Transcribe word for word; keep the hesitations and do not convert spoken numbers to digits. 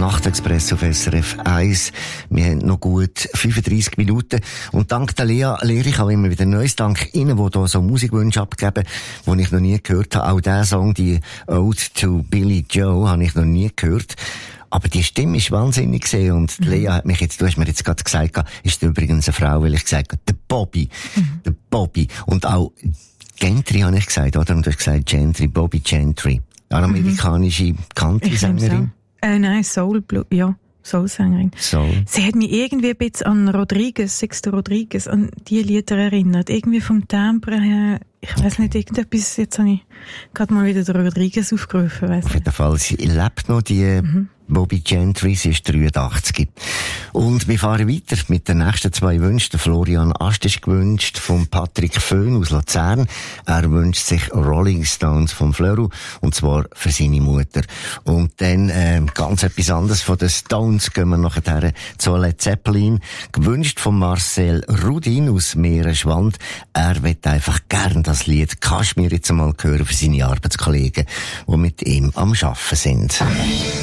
Nachtexpress auf S R F eins. Wir haben noch gut fünfunddreissig Minuten. Und dank der Lea lehre ich auch immer wieder Neues. Dank Ihnen, die hier so Musikwünsche abgeben, die ich noch nie gehört habe. Auch der Song, die Ode to Billy Joe, habe ich noch nie gehört. Aber die Stimme ist wahnsinnig gesehen. Und mhm. Lea hat mich jetzt, du hast mir jetzt gerade gesagt, ist übrigens eine Frau, weil ich gesagt habe, der Bobby. Mhm. Der Bobby. Und auch Gentry habe ich gesagt, oder? Und du hast gesagt Gentry, Bobby Gentry. Eine amerikanische mhm. Country-Sängerin. Äh, nein, Soul, Blue, ja. Soul-Sängerin. Soul. Sie hat mich irgendwie ein bisschen an Rodriguez, Sixto Rodriguez, an die Lieder erinnert. Irgendwie vom Timbre her, ich weiss nicht, irgendetwas, jetzt habe ich gerade mal wieder den Rodriguez aufgerufen, weiss Auf jeden Fall, sie lebt noch, die mhm. Bobby Gentry, sie ist dreiundachtzig. Und wir fahren weiter mit den nächsten zwei Wünschen. Der Florian Ast ist gewünscht von Patrick Föhn aus Luzern. Er wünscht sich Rolling Stones vom Flöru, und zwar für seine Mutter. Und dann äh, ganz etwas anderes von den Stones gehen wir nachher zu Led Zeppelin. Gewünscht von Marcel Rudin aus Meerenschwand. Er wird einfach gern das Lied Kaschmir jetzt einmal hören für seine Arbeitskollegen, die mit ihm am Arbeiten sind.